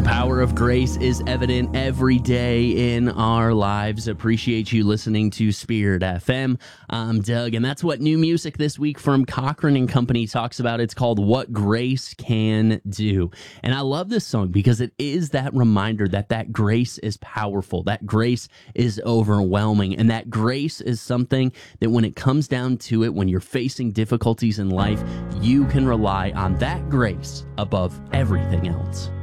The power of grace is evident every day in our lives. Appreciate you listening to Spirit FM. I'm Doug, and that's what new music this week from Cochran and Company talks about. It's called What Grace Can Do. And I love this song because it is that reminder that grace is powerful, that grace is overwhelming, and that grace is something that when it comes down to it, when you're facing difficulties in life, you can rely on that grace above everything else.